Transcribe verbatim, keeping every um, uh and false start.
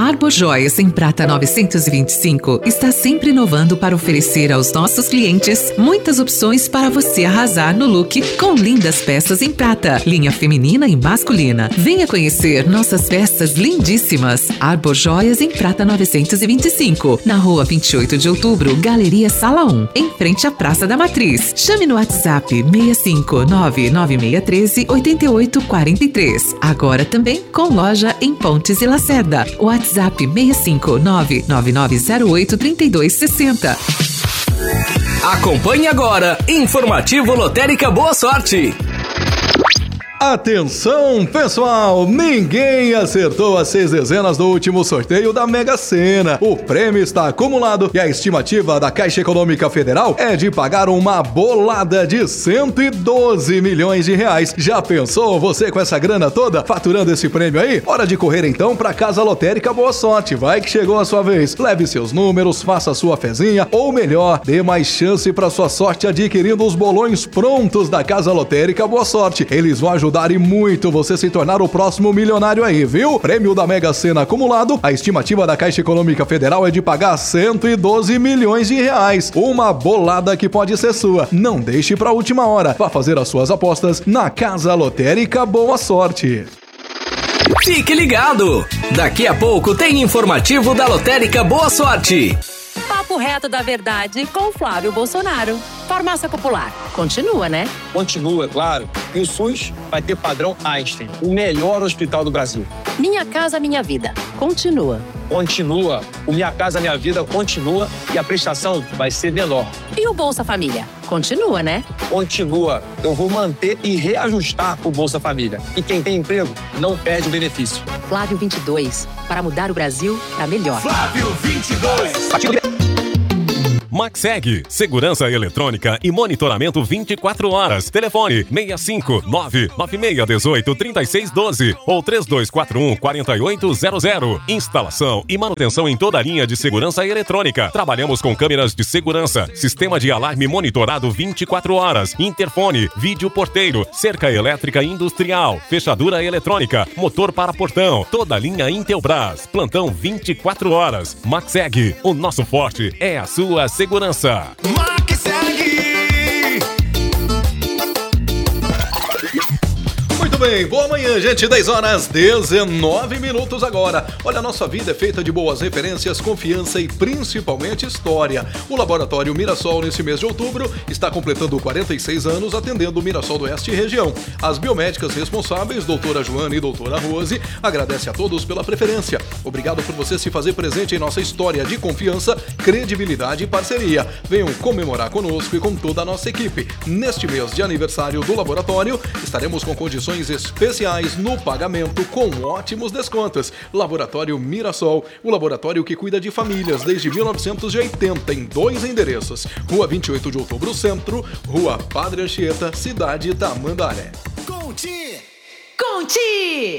A Arbor Joias em Prata novecentos e vinte e cinco está sempre inovando para oferecer aos nossos clientes muitas opções para você arrasar no look com lindas peças em prata, linha feminina e masculina. Venha conhecer nossas peças lindíssimas. Arbor Joias em Prata novecentos e vinte e cinco, na rua vinte e oito de outubro, Galeria Sala um, em frente à Praça da Matriz. Chame no WhatsApp seis cinco nove nove seis um três oito oito quatro três. Agora também com loja em Pontes e Lacerda. WhatsApp seis cinco nove nove nove zero oito três dois seis zero. Acompanhe agora Informativo Lotérica Boa Sorte. Atenção, pessoal! Ninguém acertou as seis dezenas do último sorteio da Mega Sena. O prêmio está acumulado e a estimativa da Caixa Econômica Federal é de pagar uma bolada de cento e doze milhões de reais. Já pensou você com essa grana toda faturando esse prêmio aí? Hora de correr então para Casa Lotérica Boa Sorte. Vai que chegou a sua vez. Leve seus números, faça a sua fezinha ou melhor, dê mais chance para sua sorte adquirindo os bolões prontos da Casa Lotérica Boa Sorte. Eles vão ajudar e muito você se tornar o próximo milionário aí, viu? Prêmio da Mega Sena acumulado, a estimativa da Caixa Econômica Federal é de pagar cento e doze milhões de reais. Uma bolada que pode ser sua. Não deixe pra última hora. Vá fazer as suas apostas na Casa Lotérica Boa Sorte. Fique ligado! Daqui a pouco tem informativo da Lotérica Boa Sorte. Papo reto da verdade com Flávio Bolsonaro. Farmácia Popular. Continua, né? Continua, claro. E o SUS vai ter padrão Einstein, o melhor hospital do Brasil. Minha Casa Minha Vida. Continua. Continua. O Minha Casa Minha Vida continua e a prestação vai ser menor. E o Bolsa Família? Continua, né? Continua. Eu vou manter e reajustar o Bolsa Família. E quem tem emprego não perde o benefício. Flávio vinte e dois. Para mudar o Brasil para melhor. Flávio vinte e dois. Maxeg, segurança eletrônica e monitoramento vinte e quatro horas. Telefone seis cinco nove nove seis um oito três seis um dois ou três dois quatro um quatro oito zero zero. Instalação e manutenção em toda a linha de segurança eletrônica. Trabalhamos com câmeras de segurança, sistema de alarme monitorado vinte e quatro horas, interfone, vídeo porteiro, cerca elétrica industrial, fechadura eletrônica, motor para portão, toda a linha Intelbras. Plantão vinte e quatro horas. Maxeg, o nosso forte é a sua segurança. Segurança. Muito bem, boa manhã, gente. dez horas dezenove minutos agora. Olha, a nossa vida é feita de boas referências, confiança e principalmente história. O Laboratório Mirassol, nesse mês de outubro, está completando quarenta e seis anos atendendo o Mirassol do Oeste e região. As biomédicas responsáveis, doutora Joana e doutora Rose, agradece a todos pela preferência. Obrigado por você se fazer presente em nossa história de confiança, credibilidade e parceria. Venham comemorar conosco e com toda a nossa equipe. Neste mês de aniversário do laboratório, estaremos com condições especiais no pagamento com ótimos descontos. Laboratório Mirassol, o laboratório que cuida de famílias desde mil novecentos e oitenta, em dois endereços: Rua vinte e oito de outubro, Centro, Rua Padre Anchieta, Cidade Tamandaré. Conti! Conti!